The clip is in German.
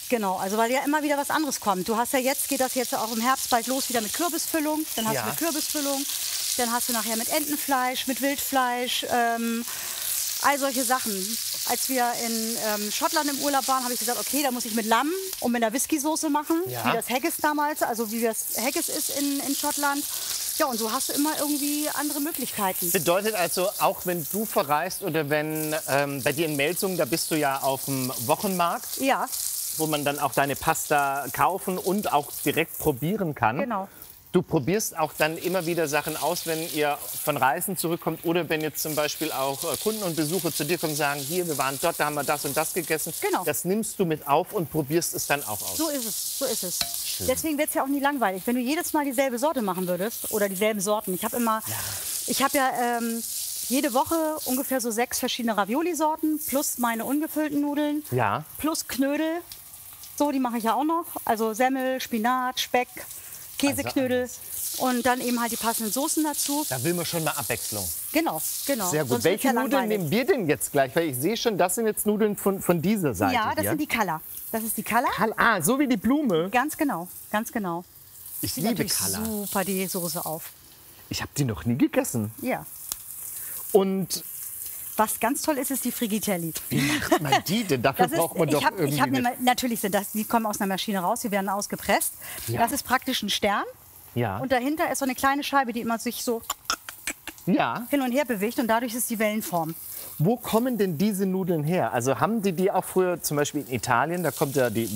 Genau, also weil ja immer wieder was anderes kommt. Du hast ja jetzt, geht das jetzt auch im Herbst bald los wieder mit Kürbisfüllung. Dann hast Ja. du eine Kürbisfüllung. Dann hast du nachher mit Entenfleisch, mit Wildfleisch, all solche Sachen. Als wir in Schottland im Urlaub waren, habe ich gesagt, okay, da muss ich mit Lamm und mit einer Whisky-Soße machen, Ja. wie das Haggis damals, also wie das Haggis ist in Schottland. Ja, und so hast du immer irgendwie andere Möglichkeiten. Bedeutet also, auch wenn du verreist oder wenn bei dir in Melsungen, da bist du ja auf dem Wochenmarkt, Ja, wo man dann auch deine Pasta kaufen und auch direkt probieren kann. genau. Du probierst auch dann immer wieder Sachen aus, wenn ihr von Reisen zurückkommt oder wenn jetzt zum Beispiel auch Kunden und Besucher zu dir kommen und sagen, hier, wir waren dort, da haben wir das und das gegessen. Genau. Das nimmst du mit auf und probierst es dann auch aus. So ist es, so ist es. Deswegen wird es ja auch nie langweilig. Wenn du jedes Mal dieselbe Sorte machen würdest oder dieselben Sorten. Ich habe ja jede Woche ungefähr so 6 verschiedene Ravioli-Sorten plus meine ungefüllten Nudeln Ja. plus Knödel. So, die mache ich ja auch noch. Also Semmel, Spinat, Speck, Käseknödel und dann eben halt die passenden Soßen dazu. Da will man schon mal Abwechslung. Genau. Sehr gut. Sonst wird's Welche ja Nudeln langweilig. nehmen wir denn jetzt gleich? Weil ich sehe schon, das sind jetzt Nudeln von dieser Seite Ja, das hier. sind die Kalla. Das ist die Kalla. Ah, so wie die Blume. Ganz genau, ganz genau. Ich Sieht liebe natürlich Kalla. super die Soße auf. Ich habe die noch nie gegessen. Ja. Und Was ganz toll ist, ist die Frigitelli. wie macht man die denn? Dafür braucht man doch irgendwie natürlich die kommen aus einer Maschine raus, die werden ausgepresst. Ja. Das ist praktisch ein Stern. Ja. Und dahinter ist so eine kleine Scheibe, die immer sich so Ja. hin und her bewegt und dadurch ist die Wellenform. Wo kommen denn diese Nudeln her? Also haben die auch früher zum Beispiel in Italien, da kommt ja die